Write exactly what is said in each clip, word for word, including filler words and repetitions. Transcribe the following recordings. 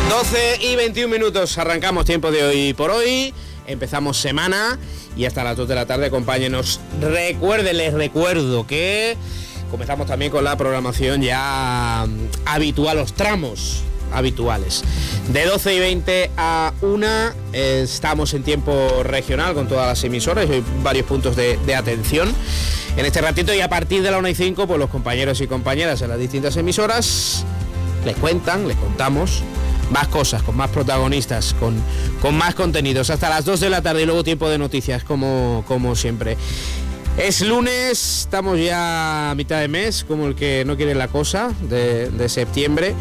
doce y veintiún minutos, arrancamos tiempo de hoy por hoy, empezamos semana y hasta las dos de la tarde, acompáñenos. Recuerden, les recuerdo que comenzamos también con la programación ya habitual, los tramos habituales. De doce y veinte a una eh, estamos en tiempo regional con todas las emisoras, hay varios puntos de, de atención en este ratito, y a partir de la una y cinco, pues los compañeros y compañeras en las distintas emisoras les cuentan, les contamos más cosas, con más protagonistas, con, con más contenidos, hasta las dos de la tarde y luego tiempo de noticias, como, como siempre. Es lunes, estamos ya a mitad de mes, como el que no quiere la cosa, de, de septiembre,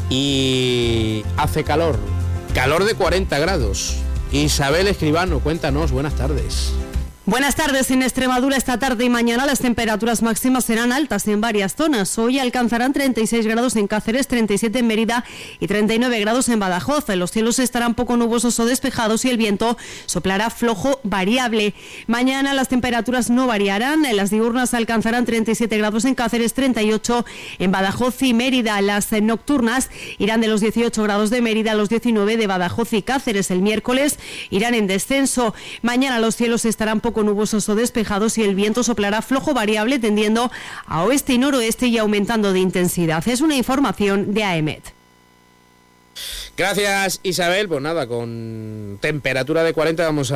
y hace calor, calor de cuarenta grados. Isabel Escribano, cuéntanos, buenas tardes. Buenas tardes. En Extremadura esta tarde y mañana las temperaturas máximas serán altas en varias zonas. Hoy alcanzarán treinta y seis grados en Cáceres, treinta y siete en Mérida y treinta y nueve grados en Badajoz. Los cielos estarán poco nubosos o despejados y el viento soplará flojo variable. Mañana las temperaturas no variarán. Las diurnas alcanzarán treinta y siete grados en Cáceres, treinta y ocho en Badajoz y Mérida. Las nocturnas irán de los dieciocho grados de Mérida a los diecinueve de Badajoz y Cáceres. El miércoles irán en descenso. Mañana los cielos estarán poco nubosos o despejados y el viento soplará flojo variable tendiendo a oeste y noroeste y aumentando de intensidad. Es una información de A E M E T. Gracias, Isabel. Pues nada, con temperatura de cuarenta vamos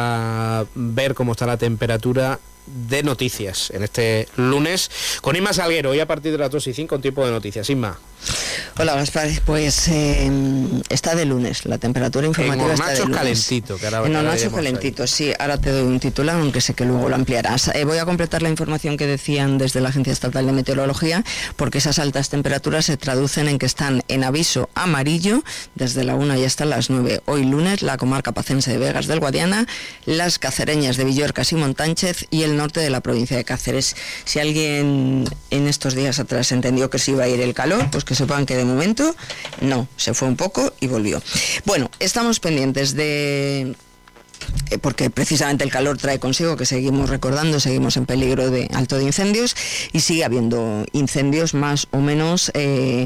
a ver cómo está la temperatura de noticias en este lunes con Inma Salguero, hoy a partir de las dos y cinco, un tiempo de noticias. Inma. Hola, Gaspar. Pues eh, está de lunes, la temperatura informativa en está de lunes. calentito, que ahora en Hornachos calentito, ahí. Sí, ahora te doy un titular, aunque sé que luego lo ampliarás. Eh, voy a completar la información que decían desde la Agencia Estatal de Meteorología, porque esas altas temperaturas se traducen en que están en aviso amarillo desde la una y hasta las nueve. Hoy lunes, la comarca pacense de Vegas del Guadiana, las cacereñas de Villorcas y Montánchez y el norte de la provincia de Cáceres. Si alguien en estos días atrás entendió que se iba a ir el calor, pues que sepan que de momento no, se fue un poco y volvió. Bueno, estamos pendientes de... porque precisamente el calor trae consigo que seguimos recordando, seguimos en peligro de alto de incendios y sigue habiendo incendios más o menos eh,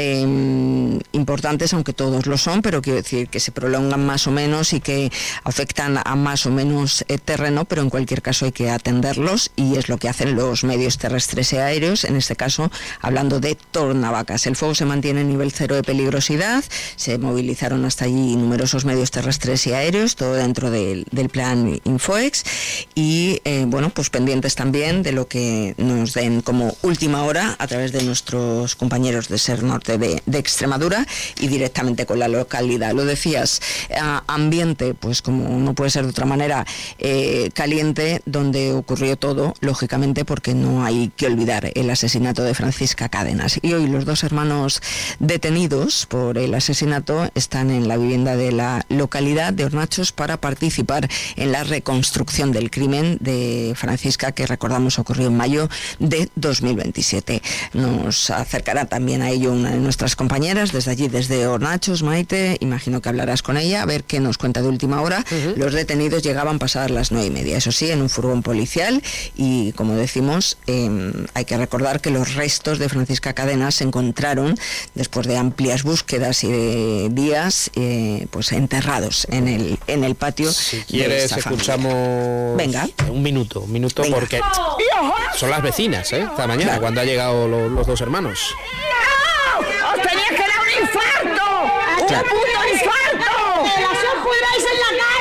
eh, importantes, aunque todos lo son, pero quiero decir que se prolongan más o menos y que afectan a más o menos eh, terreno, pero en cualquier caso hay que atenderlos y es lo que hacen los medios terrestres y aéreos, en este caso hablando de Tornavacas. El fuego se mantiene en nivel cero de peligrosidad, se movilizaron hasta allí numerosos medios terrestres y aéreos, todo dentro de Del, del plan Infoex y eh, bueno, pues pendientes también de lo que nos den como última hora a través de nuestros compañeros de SER Norte de, de Extremadura y directamente con la localidad. Lo decías, eh, ambiente, pues como no puede ser de otra manera, eh, caliente, donde ocurrió todo, lógicamente, porque no hay que olvidar el asesinato de Francisca Cádenas. Y hoy los dos hermanos detenidos por el asesinato están en la vivienda de la localidad de Hornachos para participar en la reconstrucción del crimen de Francisca, que recordamos ocurrió en mayo de dos mil veintisiete. Nos acercará también a ello una de nuestras compañeras desde allí, desde Hornachos, Maite, imagino que hablarás con ella, a ver qué nos cuenta de última hora. Uh-huh. Los detenidos llegaban pasadas las nueve y media, eso sí, en un furgón policial y, como decimos, eh, hay que recordar que los restos de Francisca Cádenas se encontraron después de amplias búsquedas y de días eh, pues enterrados en el, en el patio. Si quieres escuchamos Venga. un minuto, un minuto Venga. Porque son las vecinas, ¿eh? Esta mañana, claro, cuando han llegado los, los dos hermanos. ¡No! ¡Os tenía que dar un infarto! ¡Un Claro. puto infarto!